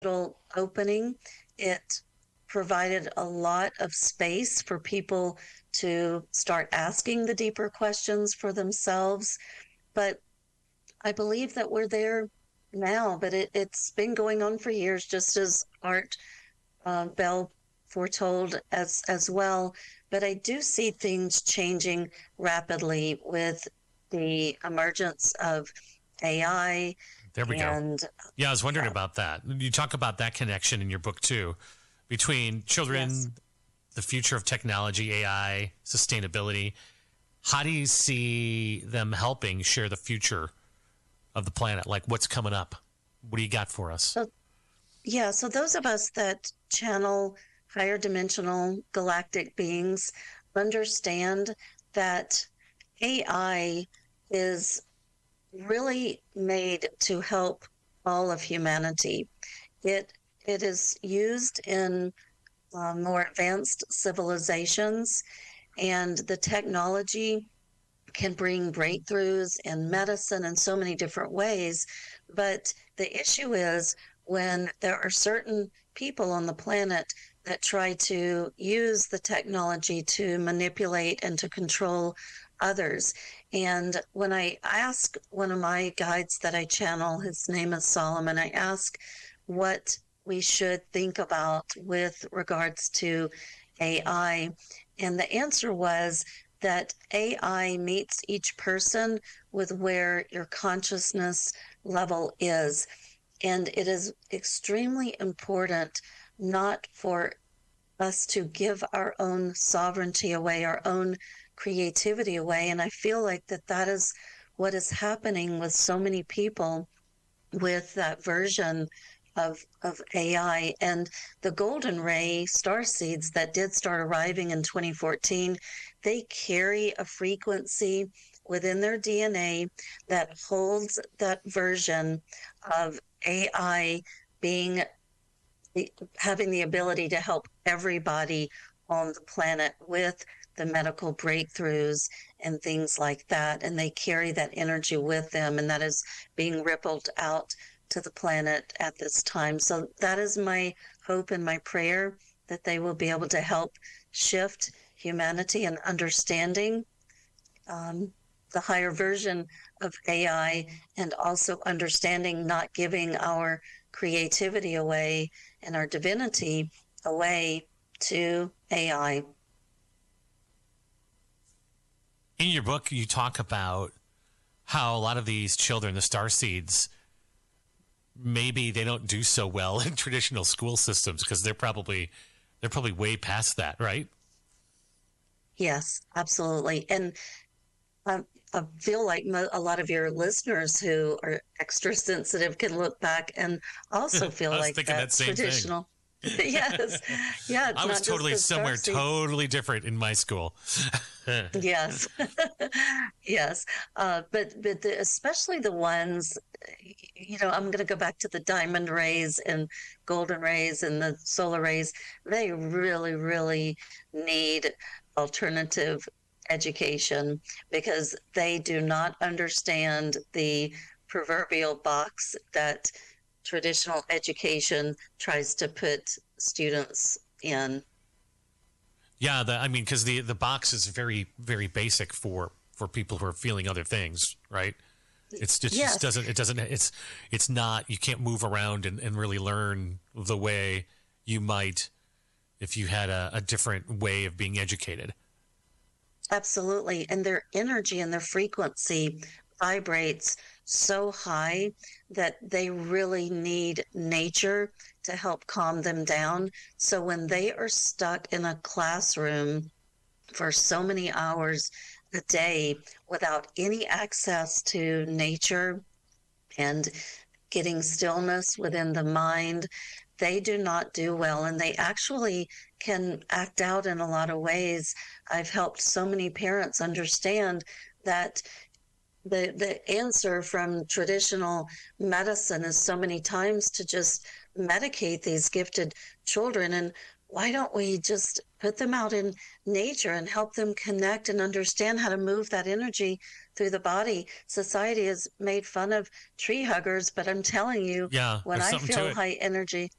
little opening. It provided a lot of space for people to start asking the deeper questions for themselves. But I believe that we're there now, but it's been going on for years, just as Art Bell foretold as well. But I do see things changing rapidly with the emergence of AI There we go. and Yeah, I was wondering about that. You talk about that connection in your book too, between children, yes. the future of technology, AI, sustainability. How do you see them helping share the future of the planet? Like, what's coming up? What do you got for us? So those of us that channel higher dimensional galactic beings understand that AI is really made to help all of humanity. It is used in more advanced civilizations, and the technology can bring breakthroughs in medicine in so many different ways. But the issue is when there are certain people on the planet that try to use the technology to manipulate and to control others. And when I ask one of my guides that I channel, his name is Solomon, I ask what we should think about with regards to AI. And the answer was that AI meets each person with where your consciousness level is. And it is extremely important not for us to give our own sovereignty away, our own creativity away. And I feel like that is what is happening with so many people with that version of AI. And the golden ray star seeds that did start arriving in 2014, they carry a frequency within their DNA that holds that version of AI being having the ability to help everybody on the planet with the medical breakthroughs and things like that. And they carry that energy with them, and that is being rippled out to the planet at this time. So that is my hope and my prayer, that they will be able to help shift humanity and understanding the higher version of AI, and also understanding not giving our creativity away and our divinity away to AI. In your book, you talk about how a lot of these children, the star seeds, maybe they don't do so well in traditional school systems because they're probably way past that, right? Yes, absolutely. And I feel like a lot of your listeners who are extra sensitive can look back and also feel I was like thinking that that's same thing. traditional. Yes. Yeah, it's I was not just totally the somewhere starseeds. totally different in my school. Yes. Yes. Especially the ones, I'm going to go back to the diamond rays and golden rays and the solar rays. They really, really need alternative education because they do not understand the proverbial box that traditional education tries to put students in. Yeah, I mean, because the box is very very basic for people who are feeling other things, right? Just Yes. doesn't it's not, you can't move around and really learn the way you might if you had a different way of being educated. Absolutely. And their energy and their frequency vibrates so high that they really need nature to help calm them down. So when they are stuck in a classroom for so many hours a day without any access to nature and getting stillness within the mind, they do not do well, and they actually can act out in a lot of ways. I've helped so many parents understand that the answer from traditional medicine is so many times to just medicate these gifted children. And why don't we just put them out in nature and help them connect and understand how to move that energy through the body? Society has made fun of tree huggers, but I'm telling you, Yeah, when there's I something to feel it. high energy,